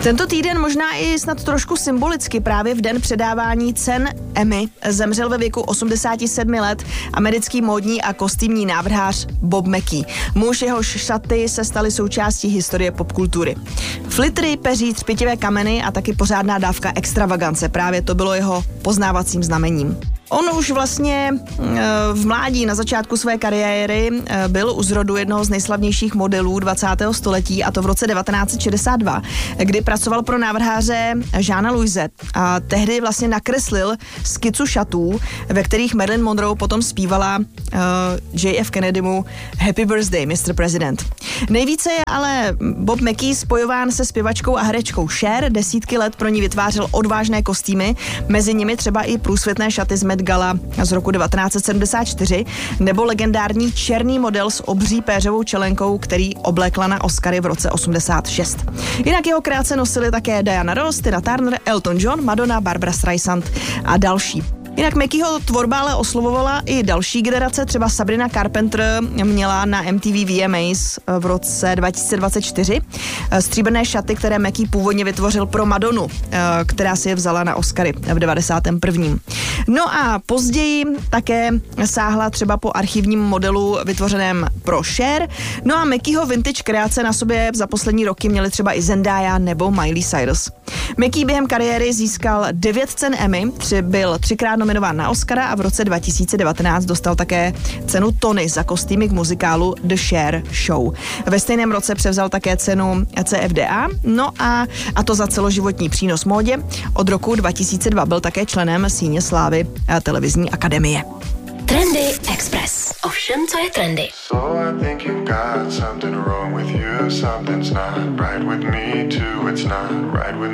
Tento týden možná i snad trošku symbolicky právě v den předávání cen Emmy zemřel ve věku 87 let americký módní a kostýmní návrhář Bob Mackie. Muž, jehož šaty se staly součástí historie popkultury. Flitry, peří, třpitivé kameny a taky pořádná dávka extravagance. Právě to bylo jeho poznávacím znamením. On už vlastně v mládí na začátku své kariéry byl u zrodu jednoho z nejslavnějších modelů 20. století, a to v roce 1962, kdy pracoval pro návrháře Jeana Louise a tehdy vlastně nakreslil skicu šatů, ve kterých Marilyn Monroe potom zpívala JF Kennedymu Happy Birthday, Mr. President. Nejvíce je ale Bob Mackie spojován se zpěvačkou a herečkou Cher. Desítky let pro ní vytvářel odvážné kostýmy, mezi nimi třeba i průsvitné šaty z Met Gala z roku 1974, nebo legendární černý model s obří péřovou čelenkou, který oblékla na Oscary v roce 86. Jinak jeho kreace nosily také Diana Ross, Tina Turner, Elton John, Madonna, Barbra Streisand a další. Jinak Mackieho tvorba ale oslovovala i další generace, třeba Sabrina Carpenter měla na MTV VMAs v roce 2024 stříbrné šaty, které Mackie původně vytvořil pro Madonu, která si je vzala na Oscary v 91. No a později také sáhla třeba po archivním modelu vytvořeném pro Cher. No a Mackieho vintage kreace na sobě za poslední roky měly třeba i Zendaya nebo Miley Cyrus. Mackie během kariéry získal 9 cen Emmy, byl 3krát nominován na Oscara a v roce 2019 dostal také cenu Tony za kostýmy k muzikálu The Cher Show. Ve stejném roce převzal také cenu CFDA, no a to za celoživotní přínos módě. Od roku 2002 byl také členem síně slávy televizní akademie. Trendy Express. Ovšem, co je trendy? So I think you got something wrong with you. Something's not right with me too. It's not right with